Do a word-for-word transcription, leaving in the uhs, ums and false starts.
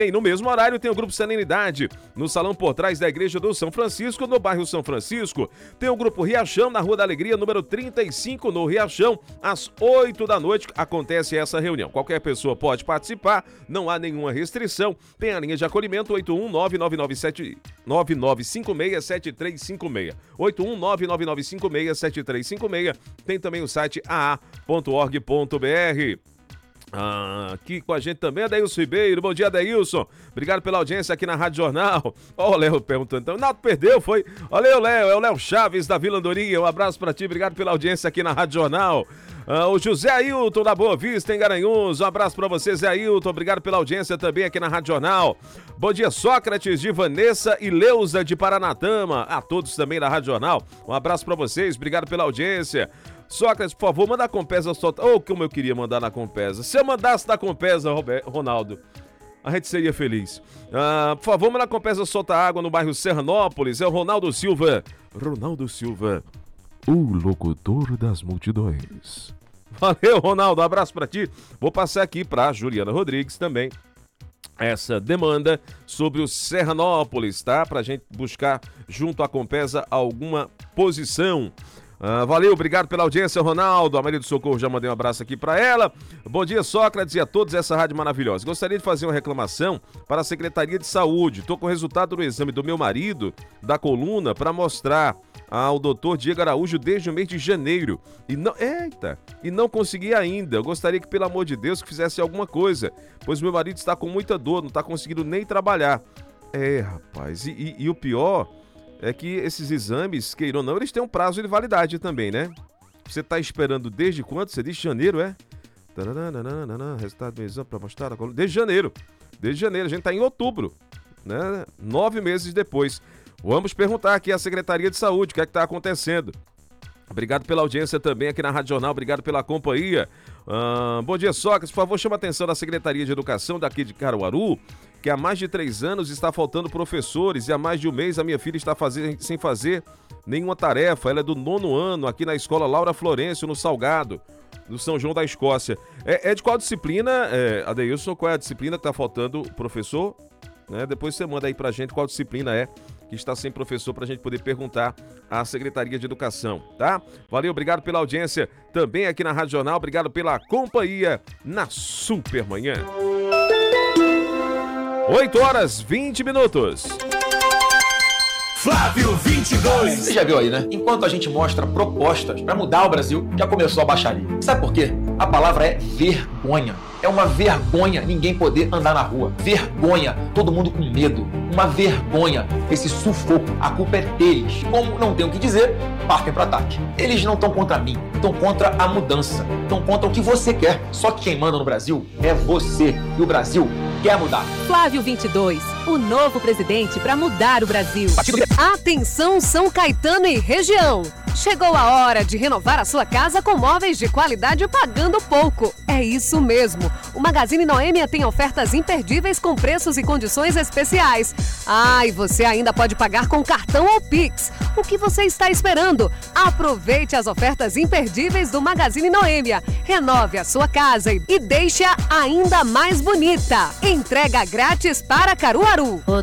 E no mesmo horário tem o Grupo Serenidade, no salão por trás da Igreja do São Francisco, no bairro São Francisco. Tem o Grupo Riachão, na Rua da Alegria, número trinta e cinco, no Riachão. Às oito da noite acontece essa reunião. Qualquer pessoa pode participar, não há nenhuma restrição. Tem a linha de acolhimento oito um nove nove nove sete nove nove cinco seis sete três cinco seis. oito um nove nove nove cinco seis sete três cinco seis. Tem também o site a a ponto org ponto b r. Ah, aqui com a gente também, Adeilson Ribeiro. Bom dia, Adeilson. Obrigado pela audiência aqui na Rádio Jornal. Ó, o Léo perguntando, então, o Náutico perdeu, foi? Olha o Léo, é o Léo Chaves da Vila Andorinha. Um abraço pra ti, obrigado pela audiência aqui na Rádio Jornal. Ah, o José Ailton da Boa Vista, em Garanhuns. Um abraço pra você, Zé Ailton. Obrigado pela audiência também aqui na Rádio Jornal. Bom dia, Sócrates de Vanessa e Leusa de Paranatama. A todos também da Rádio Jornal. Um abraço pra vocês, obrigado pela audiência. Sócrates, por favor, manda a Compesa soltar. Oh, como eu queria mandar na Compesa. Se eu mandasse na Compesa, Ronaldo, a gente seria feliz. Ah, por favor, manda a Compesa soltar água no bairro Serranópolis. É o Ronaldo Silva. Ronaldo Silva, o locutor das multidões. Valeu, Ronaldo. Um abraço pra ti. Vou passar aqui pra Juliana Rodrigues também essa demanda sobre o Serranópolis, tá? Pra gente buscar junto à Compesa alguma posição. Ah, valeu, obrigado pela audiência, Ronaldo. A Maria do Socorro já mandei um abraço aqui para ela. Bom dia, Sócrates, e a todos essa rádio maravilhosa. Gostaria de fazer uma reclamação para a Secretaria de Saúde. Estou com o resultado do exame do meu marido, da coluna, para mostrar ao doutor Diego Araújo desde o mês de janeiro. E não, eita, e não consegui ainda. Eu gostaria que, pelo amor de Deus, que fizesse alguma coisa, pois meu marido está com muita dor, não está conseguindo nem trabalhar. É, rapaz, e, e, e o pior é que esses exames, queiram ou não, eles têm um prazo de validade também, né? Você tá esperando desde quando? Você diz janeiro, é? Resultado do exame para mostrar a coluna. Desde janeiro. Desde janeiro. A gente tá em outubro, né? Nove meses depois. Vamos perguntar aqui à Secretaria de Saúde o que é que tá acontecendo. Obrigado pela audiência também aqui na Rádio Jornal. Obrigado pela companhia. Ah, bom dia, Sócrates. Por favor, chama a atenção da Secretaria de Educação daqui de Caruaru, que há mais de três anos está faltando professores e há mais de um mês a minha filha está fazer, sem fazer nenhuma tarefa. Ela é do nono ano aqui na escola Laura Florencio, no Salgado, no São João da Escócia. É, é de qual disciplina, é, Adeilson? Qual é a disciplina que está faltando professor? Né? Depois você manda aí pra gente qual disciplina é que está sem professor pra gente poder perguntar à Secretaria de Educação, tá? Valeu, obrigado pela audiência também aqui na Rádio Jornal, obrigado pela companhia na Supermanhã. oito horas, vinte minutos. Flávio vinte e dois. Você já viu aí, né? Enquanto a gente mostra propostas para mudar o Brasil, já começou a baixaria. Sabe por quê? A palavra é vergonha. É uma vergonha ninguém poder andar na rua. Vergonha, todo mundo com medo. Uma vergonha, esse sufoco. A culpa é deles. Como não tem o que dizer, partem para ataque. Eles não estão contra mim, estão contra a mudança. Estão contra o que você quer. Só que quem manda no Brasil é você. E o Brasil quer mudar. Flávio vinte e dois, o novo presidente para mudar o Brasil. Atenção, São Caetano e região. Chegou a hora de renovar a sua casa com móveis de qualidade pagando pouco. É isso mesmo. O Magazine Noêmia tem ofertas imperdíveis com preços e condições especiais. Ah, e você ainda pode pagar com cartão ou Pix. O que você está esperando? Aproveite as ofertas imperdíveis do Magazine Noêmia. Renove a sua casa e deixe-a ainda mais bonita. Entrega grátis para Caruaru.